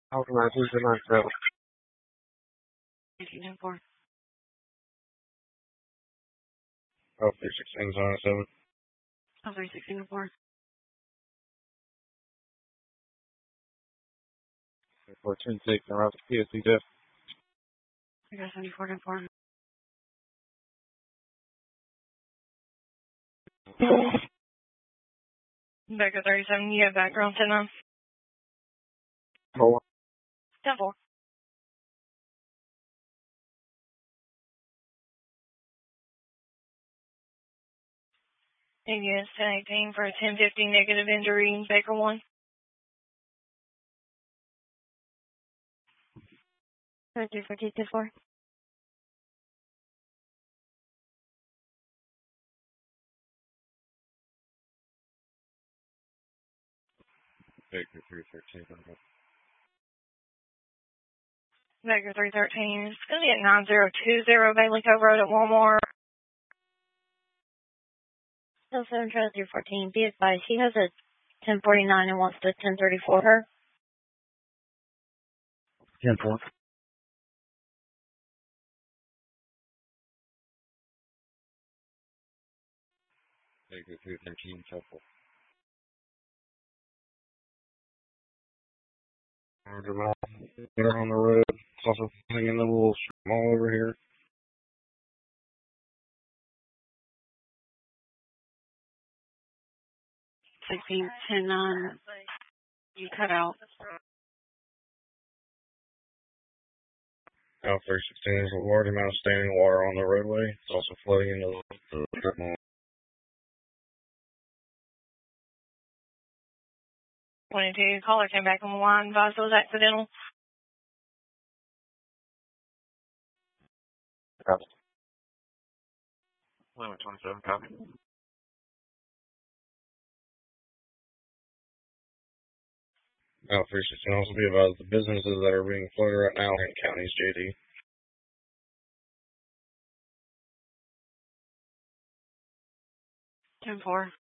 How can I please deny travel? 1904. Oh, 316 zone 7. Oh, 3604. 14 6 and route to PSC Jeff. I got 7404. Back at 37, you have background 10 on. Hold on. 10-4. ABS 1018 for a 1050 negative injury, Baker 1. 324224. Baker 313. Baker 313. It's going to be at 9020 Bailey Cove Road at Walmart. So 7 Trail 014. Be advised, he has a 1049 and wants to 1034 her. 10 4. Baker 313, helpful. They're on the road. It's also hanging the wolves from all over here. 16, 10, 9. You cut out. Now 316 is a large amount of standing water on the roadway. It's also flooding into the strip mall. 22. Caller came back on the line. Advised it was accidental. Copy. Limit 27, copy. Now 316 also be advised the businesses that are being flooded right now are in counties, JD. 10-4.